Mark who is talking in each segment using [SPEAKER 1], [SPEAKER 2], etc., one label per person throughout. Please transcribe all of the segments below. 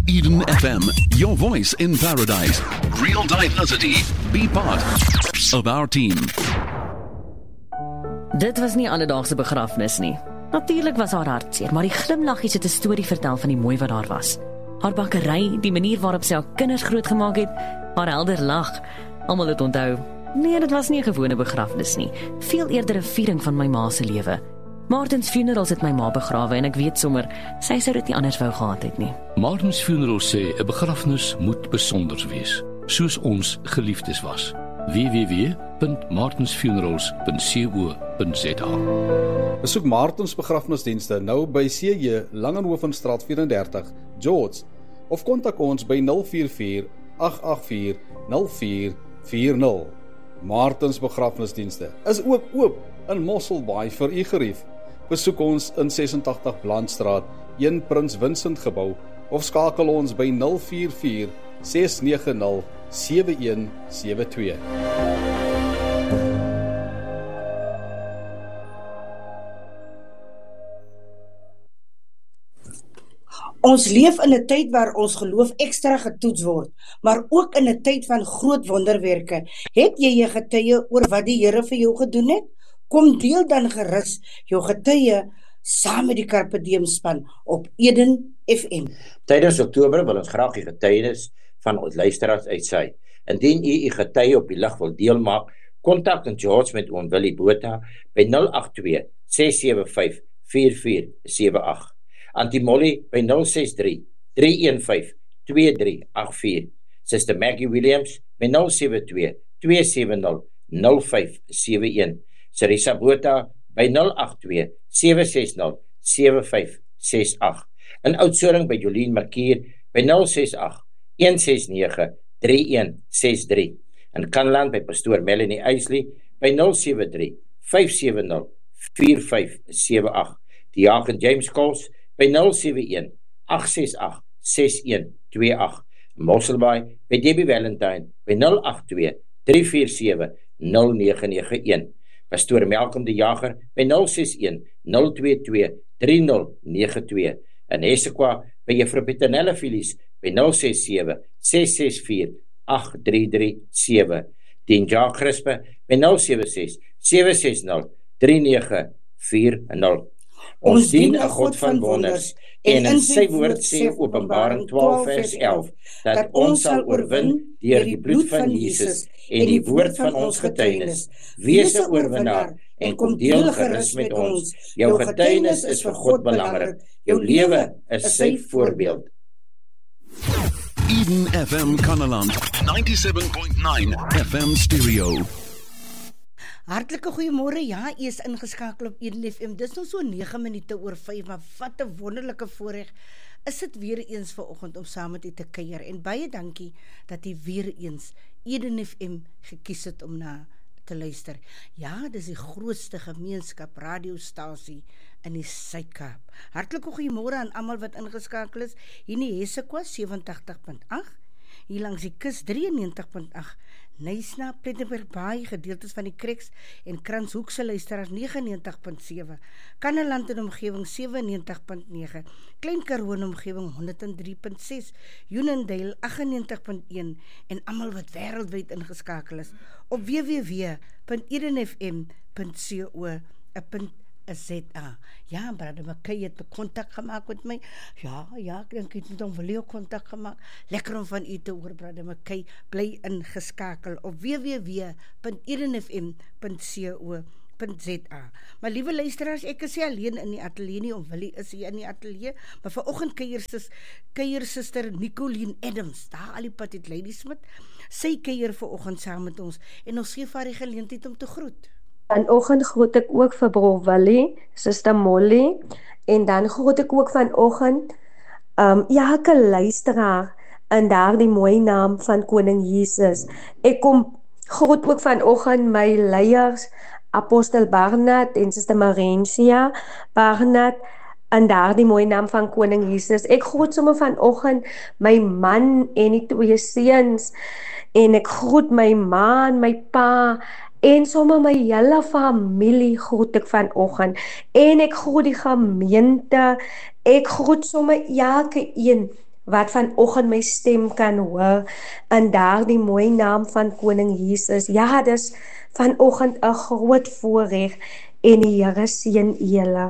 [SPEAKER 1] Eden FM, your voice in paradise. Real diversity. Be part of our team.
[SPEAKER 2] Dit was nie alledaagse begrafnis nie. Natuurlik was haar hartseer, maar die glimlaggies het 'n storie vertel van die mooi wat daar was. Haar bakkery, die manier waarop sy haar kinders grootgemaak het, haar helder lag. Almal het onthou, nee, dit was nie 'n gewone begrafnis nie, veel eerder 'n viering van my ma se lewe. Martins Funerals het my ma begrawe en ek weet sommer, sy sou dit nie anders wou gehad het nie.
[SPEAKER 3] Martins Funerals sê 'n begrafnis moet besonder wees, soos ons geliefdes was. www.martinsfunerals.co.za.
[SPEAKER 4] Besoek Martins begrafnisdienste nou by CJ Langenhovenstraat 34, George, of kontak ons by 044 884 0440. Martins begrafnisdienste is ook oop in Mosselbaai vir u gerief. Besoek ons in 86 Blandstraat, 1 Prins Vincent gebou, of skakel ons by 044 690 7172.
[SPEAKER 5] Ons leef in 'n tyd waar ons geloof ekstra getoets word, maar ook in 'n tyd van groot wonderwerke. Het jy 'n getuie oor wat die Here vir jou gedoen het? Kom deel dan gerus jou getuie saam met die Carpe Diem span op Eden FM.
[SPEAKER 6] Tydens Oktober wil ons graag die getuienis van ons luisteraars uitsaai. Indien u getuie op die lig wil deelmaak, kontak in George met oom Willie Botha by 082 675 4478. Antimolly by 063 315 2384. Suster Maggie Williams by 072 270 0571. Sarissa Botha by 082 760 7568. In Oudtshoorn by Jolien Markier by 068 169 3163. In Kanland by Pastoor Melanie Eisley by 073 570 4578. Die Jagen James Coles by 071 868 6128. Mosselbaai by Debbie Valentine by 082 347 0991. Pastoor Malcolm de Jager by 061 022 3092. En Hessequa by Juffrou Petronella Filies by 067 664 8337. Dien Jacques Crispe by 076 760 3940. Ons dien 'n God van wonders en in sy woord sê Openbaring 12 vers 11 dat ons sal oorwin deur die bloed van Jesus en die woord van ons getuienis. Wees 'n oorwinnaar en kom deel gerus met ons. Jou getuienis is vir God belangrik. Jou lewe is sy voorbeeld.
[SPEAKER 1] Eden FM Kanaland, 97.9 FM stereo.
[SPEAKER 5] Hartlike goeiemôre, ja, u is ingeskakel op Eden FM, dis nou so 9 minute oor 5, maar wat 'n wonderlike voorreg is dit weer eens vanoggend om saam met u te kuier, en baie dankie dat u weer eens Eden FM gekies het om na te luister. Ja, dis die grootste gemeenskap radiostasie in die Suid-Kaap. Hartlike goeiemôre aan almal wat ingeskakel is, hier in die Hessequa 87.8, hier langs die kus 93.8, Nysna, Plettenberg Baai, gedeeltes van die Kreks en Kranshoekse luisteraars 99.7, Kanneland en omgewing 97.9, Klein Karoo en omgewing 103.6, Unondale 98.1 en almal wat wêreldwyd ingeskakel is op www.edenfm.co.za. Ja, Brother McKay het kontak gemaak met my. Ja, ek dink ek het met hom Willie kontak gemaak. Lekker om van u te hoor, Brother McKay. Bly ingeskakel op www.edenfm.co.za. Maar liewe luisteraars, ek is nie alleen in die ateljee nie, of Willie is hier in die ateljee, maar vanoggend kuier suster Nicoline Adams, daar al die pad het Ladysmith. Sy kuier vanoggend saam met ons en ons gee vir haar die geleentheid om te groet.
[SPEAKER 7] Vanoggend groet ek ook vir Bro Willie, Suster Molly, en dan groet ek ook vanoggend elke luisteraar in daardie mooi naam van Koning Jesus. Ek kom groet ook vanoggend my leiers, Apostel Barnard en Suster Marentia Barnard, in daardie mooi naam van Koning Jesus. Ek groet sommer vanoggend my man en die 2 seuns, en ek groet my ma en my pa, en sommer my hele familie groet ek vanoggend, en ek groet die gemeente, ek groet sommer elke een wat vanoggend my stem kan hoor in daardie mooi naam van Koning Jesus. Ja, dis vanoggend 'n groot voorreg en die Here seën julle.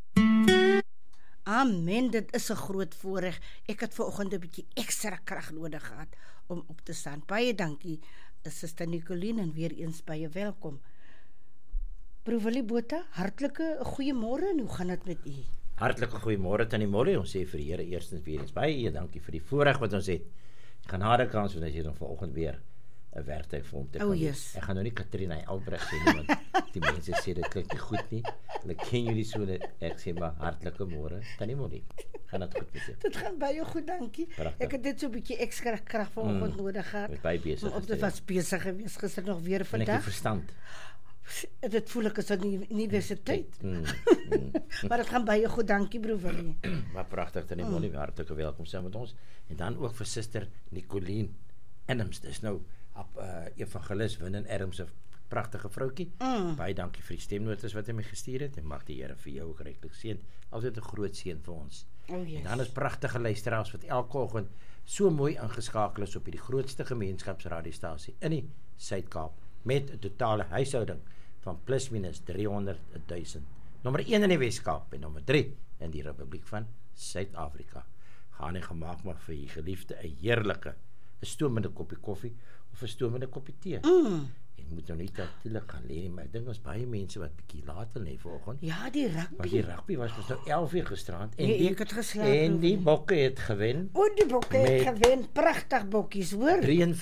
[SPEAKER 5] Amen, dit is 'n groot voorreg. Ek het vanoggend 'n bietjie ekstra krag nodig gehad om op te staan. Baie dankie, Suster Nicoline, en weer eens baie welkom. Broer Willie Botha, hartlike goeiemôre en hoe gaan dit met u?
[SPEAKER 6] Hartlike goeiemôre Tannie Molly. Ons sê vir die Here eerstens weer eens baie dankie vir die voorreg wat ons het. Genade kans want as jy dan vanoggend weer 'n werktuig vir hom te kan.
[SPEAKER 5] Yes.
[SPEAKER 6] Ek gaan nou nie Katrina Albrecht sê nie, want die mense sê dit klink nie goed nie. Hulle ken jullie so net. Ek sê maar hartlike môre Tannie Molly. Gaan dit goed met jou?
[SPEAKER 5] Dit gaan baie goed, dankie.
[SPEAKER 6] Prachtig.
[SPEAKER 5] Ek het net so 'n bietjie ekstra krag vanoggend nodig gehad.
[SPEAKER 6] Met baie besig.
[SPEAKER 5] Op te was besig gewees gister nog weer
[SPEAKER 6] Van
[SPEAKER 5] vandag.
[SPEAKER 6] ek verstand.
[SPEAKER 5] Dit voel ek is aan die universiteit. Maar dit gaan baie goed, dankie broer Willie.
[SPEAKER 6] Maar pragtig Tannie Molly, hartlike welkom saam met ons. En dan ook vir Suster Nicoline Adams. Dis nou evangelis Winnen Adams, 'n pragtige vroutjie. Baie dankie vir die stemnotas wat hy my gestuur het en mag die Here vir jou ryklik seën. Altyd 'n groot seën vir ons.
[SPEAKER 5] Yes.
[SPEAKER 6] En dan is pragtige luisteraars wat elke oggend so mooi ingeskakel is op hierdie grootste gemeenskapsradiostasie in die Suid-Kaap met 'n totale huishouding van plus minus 300 000. Nommer 1 in die Wes-Kaap en nommer 3 in die Republiek van Suid-Afrika. Gaan en gemaak maar vir die geliefde 'n heerlike, 'n stoomende koppie koffie of 'n stoomende koppie tee. En moet nou nie natuurlik gaan lê nie, maar ek dink ons baie mense wat bietjie later lê vanoggend.
[SPEAKER 5] Ja, die
[SPEAKER 6] Want
[SPEAKER 5] rugby.
[SPEAKER 6] die rugby was nou 11:00 gisterand en
[SPEAKER 5] Nee,
[SPEAKER 6] die
[SPEAKER 5] ek het geslaap,
[SPEAKER 6] en die
[SPEAKER 5] broer.
[SPEAKER 6] Bokke het gewen
[SPEAKER 5] O, die bokke het
[SPEAKER 6] Met-
[SPEAKER 5] gewen. Pragtig bokkies, hoor.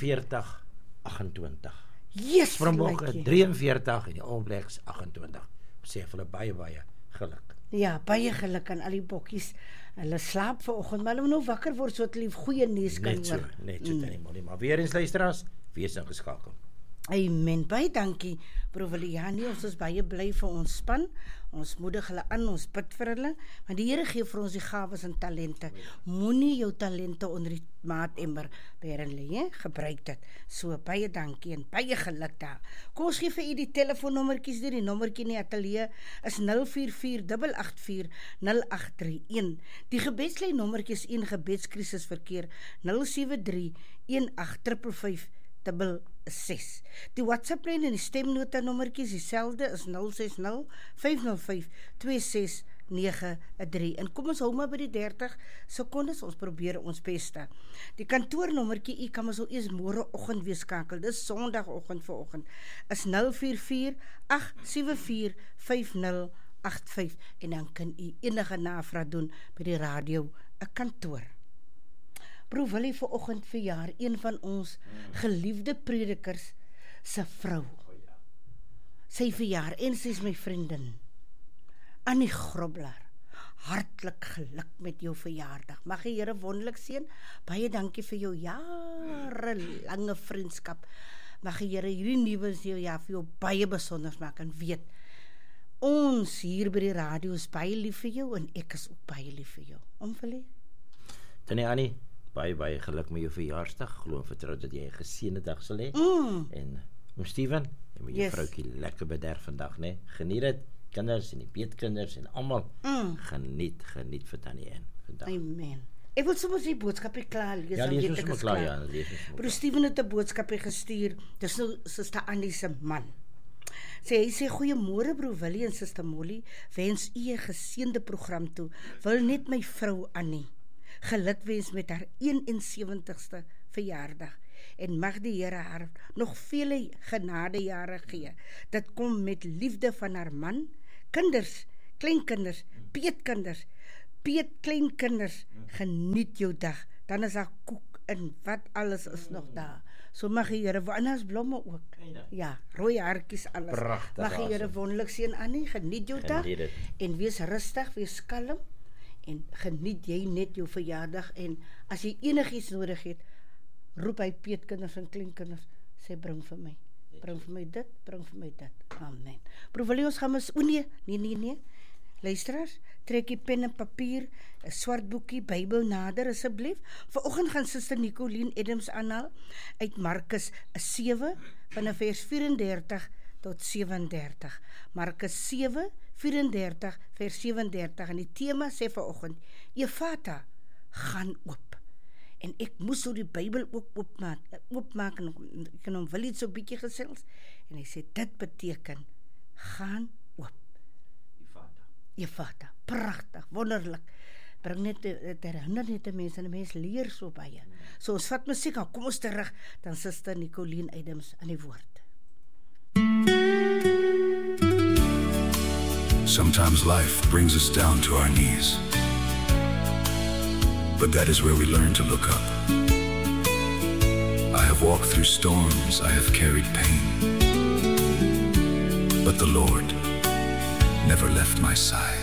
[SPEAKER 6] 43-28.
[SPEAKER 5] Yes,
[SPEAKER 6] Springbokke
[SPEAKER 5] maatjie.
[SPEAKER 6] 43 en die All Blacks 28. Ons sê vir hulle baie geluk.
[SPEAKER 5] Ja, baie geluk aan al die bokkies. Hulle slaap vanoggend, maar hulle moet nou wakker word sodat hulle goeie nuus kan
[SPEAKER 6] Net so,
[SPEAKER 5] hoor.
[SPEAKER 6] Tannie Molly. Maar weer eens luisteraars, wees ingeskakel.
[SPEAKER 5] Amen. Baie dankie, broer Williani. Ons is baie bly vir ons span. Ons moedig hulle aan, ons bid vir hulle, want die Here gee vir ons die gawes en talente. Moenie jou talente onder die maatemmer lê, hè? Gebruik dit. So baie dankie en baie geluk daar. Kom ons gee vir u die telefoonnommertjies deur. Die nommertjie in die ateljee is 044-884-0831. Die gebedslyn nommertjie is 1 gebedskrisisverkeer 073-1855 6. Die WhatsApp lyn en die stemnota nommertjies dieselfde is 060-505-2693. En kom ons hou maar by die 30 sekondes, ons probeer ons beste. Die kantoornommertjie, u kan ons al eers môreoggend weer skakel. Dis Sondagoggend vanoggend. Is 044-874-5085 en dan kan u enige navraag doen by die radio, 'n kantoor. Broer Willie vanoggend verjaar een van ons geliefde predikers se vrou. Sy verjaar en sy is my vriendin, Annie Grobler. Hartlik geluk met jou verjaardag. Mag die Here wonderlik seën. Baie dankie vir jou jarelange vriendskap. Mag die Here hierdie nuwe jaar vir jou baie besonder maak en weet, ons hier by die radio is baie lief vir jou en ek is ook baie lief vir jou. Willie?
[SPEAKER 6] Tannie Annie, baie geluk met jou verjaarsdag. Glo en vertrou dat jy 'n geseënde dag sal hê. En oom Steven, jy moet jou vroutjie lekker bederf vandag, né? Geniet dit. Kinders en die peetkinders en almal. Geniet vir Tannie Annie vandag.
[SPEAKER 5] Amen. Ek wil sommer die boodskap klaar lees.
[SPEAKER 6] Ja,
[SPEAKER 5] dan
[SPEAKER 6] lees
[SPEAKER 5] weet
[SPEAKER 6] ons
[SPEAKER 5] ek
[SPEAKER 6] maar
[SPEAKER 5] is
[SPEAKER 6] klaar, ja, lees ons maar.
[SPEAKER 5] Broer Steven het 'n boodskap gestuur. Dis nou Suster Annie se man. Hy sê goeiemôre broer Willie en Suster Molly. Wens u 'n geseënde program toe. Wil net my vrou Annie gelukwens met haar 71ste verjaardag. En mag die Here haar nog vele genadejare gee. Dit kom met liefde van haar man, kinders, kleinkinders, kleinkinders. Geniet jou dag. Dan is daar koek en wat alles is nog daar. So mag die Here, en daar's blomme ook. Ja, rooi hartjies alles.
[SPEAKER 6] Prachtig,
[SPEAKER 5] mag die Here wonderlik seën Annie, geniet jou dag.
[SPEAKER 6] Geniet dit.
[SPEAKER 5] En wees rustig, wees kalm. En geniet jy net jou verjaardag. En as jy enigiets nodig het, roep hy peetkinders en kleinkinders, sê bring vir my. Bring vir my dit, bring vir my dit. Amen. Broer Willie, ons gaan mis, nee. Luisteraars, trek die pen en papier, 'n swart boekie, Bybel nader asseblief. Vanoggend gaan Suster Nicoline Adams aanhaal uit Markus 7 vanaf vers 34 tot 37. Markus 7, 34 vers 37 en die tema sê vanoggend, Efata, gaan oop. En ek moes so die Bybel ook oopmaak en ek kan hom wel iets so bietjie gesels. En hy sê, dit beteken, gaan oop. Ephatha, pragtig, wonderlik. Bring net, dit herinner net die mense, en die mens leer so baie. So ons vat musiek aan, kom ons terug, dan Suster Nicolien Adams aan die woord.
[SPEAKER 8] Sometimes life brings us down to our knees. But that is where we learn to look up. I have walked through storms, I have carried pain. But the Lord never left my side.